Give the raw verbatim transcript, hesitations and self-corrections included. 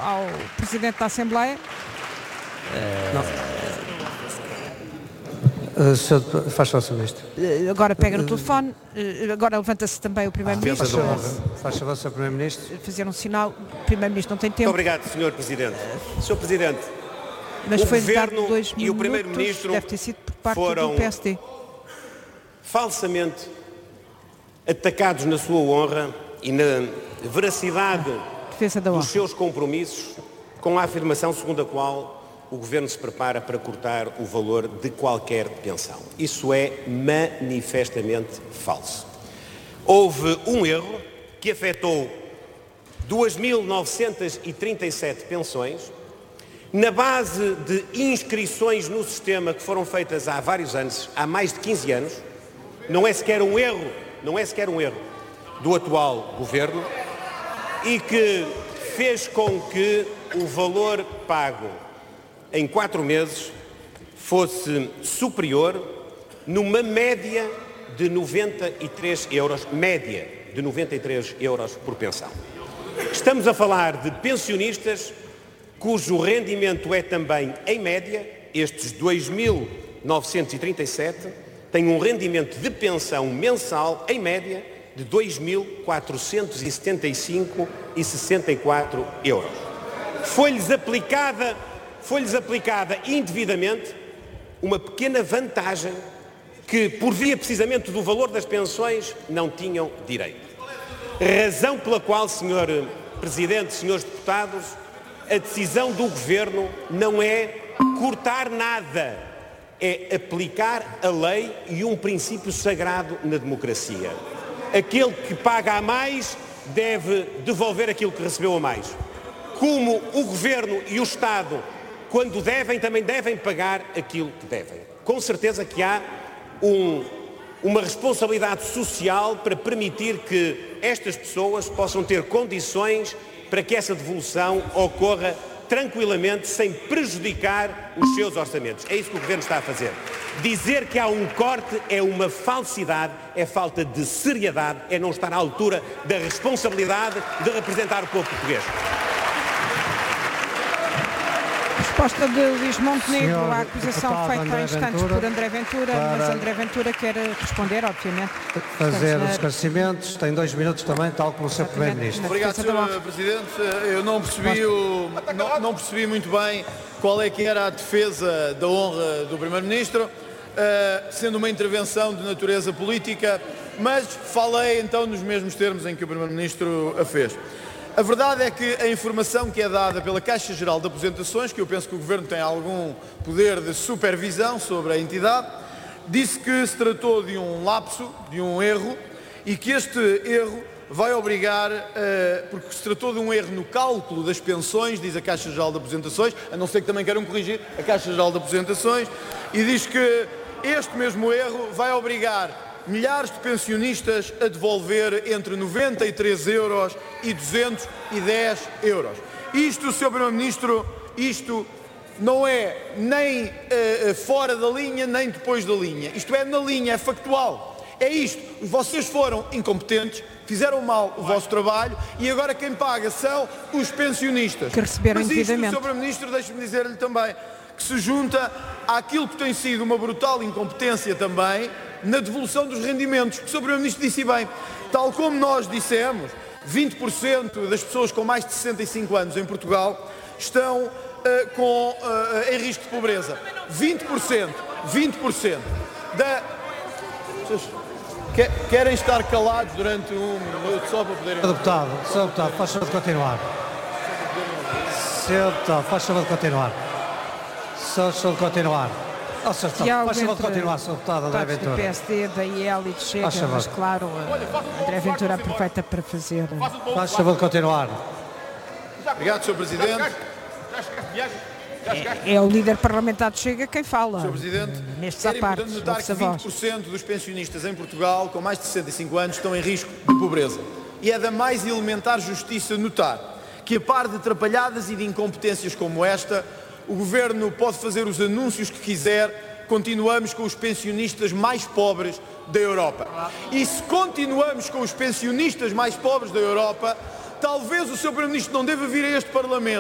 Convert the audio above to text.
ao Presidente da Assembleia. Uh, senhor, faz favor, senhor Ministro. Uh, agora pega no telefone, uh, agora levanta-se também o Primeiro-Ministro. Faz favor, faz favor, senhor Primeiro-Ministro. Fazer um sinal, o Primeiro-Ministro não tem tempo. Muito obrigado, senhor Presidente. senhor Presidente, Mas o foi Governo dois e o Primeiro-Ministro deve ter sido por parte foram do P S D. falsamente atacados na sua honra e na veracidade Defesa da dos honra. seus compromissos com a afirmação segundo a qual o Governo se prepara para cortar o valor de qualquer pensão. Isso é manifestamente falso. Houve um erro que afetou duas mil novecentas e trinta e sete pensões, na base de inscrições no sistema que foram feitas há vários anos, há mais de quinze anos, não é sequer um erro, não é sequer um erro do atual Governo, e que fez com que o valor pago em quatro meses fosse superior numa média de noventa e três euros, média de noventa e três euros por pensão. Estamos a falar de pensionistas cujo rendimento é também, em média, estes dois mil novecentos e trinta e sete, têm um rendimento de pensão mensal, em média, de dois mil quatrocentos e setenta e cinco vírgula sessenta e quatro euros. Foi-lhes aplicada, foi-lhes aplicada indevidamente uma pequena vantagem que, por via precisamente do valor das pensões, não tinham direito. Razão pela qual, senhor Presidente, senhores deputados, a decisão do Governo não é cortar nada, é aplicar a lei e um princípio sagrado na democracia. Aquele que paga a mais deve devolver aquilo que recebeu a mais. Como o Governo e o Estado, quando devem, também devem pagar aquilo que devem. Com certeza que há um, uma responsabilidade social para permitir que estas pessoas possam ter condições para que essa devolução ocorra tranquilamente, sem prejudicar os seus orçamentos. É isso que o Governo está a fazer. Dizer que há um corte é uma falsidade, é falta de seriedade, é não estar à altura da responsabilidade de representar o povo português. Resposta de Luís Montenegro Senhor à acusação feita André há instantes Ventura, por André Ventura, para mas André Ventura quer responder, obviamente. Fazer Portanto, os esclarecimentos, tem dois minutos também, tal como o senhor Primeiro-Ministro. Obrigado, senhor Presidente. Eu não percebi, o, não, não percebi muito bem qual é que era a defesa da honra do Primeiro-Ministro, uh, sendo uma intervenção de natureza política, mas falei então nos mesmos termos em que o Primeiro-Ministro a fez. A verdade é que a informação que é dada pela Caixa Geral de Aposentações, que eu penso que o Governo tem algum poder de supervisão sobre a entidade, disse que se tratou de um lapso, de um erro, e que este erro vai obrigar, uh, porque se tratou de um erro no cálculo das pensões, diz a Caixa Geral de Aposentações, a não ser que também queiram corrigir a Caixa Geral de Aposentações, e diz que este mesmo erro vai obrigar milhares de pensionistas a devolver entre noventa e três euros e duzentos e dez euros. Isto, senhor Primeiro-Ministro, isto não é nem uh, fora da linha, nem depois da linha. Isto é na linha, é factual. É isto. Vocês foram incompetentes, fizeram mal o vosso trabalho e agora quem paga são os pensionistas. Que receberam Mas isto, indevidamente. senhor Primeiro-Ministro, deixe-me dizer-lhe também que se junta àquilo que tem sido uma brutal incompetência também na devolução dos rendimentos, que o senhor Primeiro-Ministro disse bem, tal como nós dissemos, vinte por cento das pessoas com mais de sessenta e cinco anos em Portugal estão uh, com, uh, em risco de pobreza. vinte por cento, vinte por cento da... Vocês querem estar calados durante um minuto só para poderem... Senhor Deputado, senhor Deputado, faz favor de continuar. Senhor Deputado, faz favor de continuar. Senhor Deputado, de continuar. Oh, senhor Deputado, faz favor de continuar, senhor Deputado André deputados do Ventura. P S D, da I L e de Chega, Faz favor. mas claro, uh, André Ventura aproveita para fazer... uh, Faz favor de continuar. Obrigado, senhor Presidente. É, é o líder parlamentar de Chega quem fala. senhor Presidente, uh, Nestes era apartes, importante notar ouve-se que a vinte voz. por cento dos pensionistas em Portugal com mais de sessenta e cinco anos estão em risco de pobreza. E é da mais elementar justiça notar que, a par de atrapalhadas e de incompetências como esta, o Governo pode fazer os anúncios que quiser, continuamos com os pensionistas mais pobres da Europa. E se continuamos com os pensionistas mais pobres da Europa, talvez o senhor Primeiro-Ministro não deva vir a este Parlamento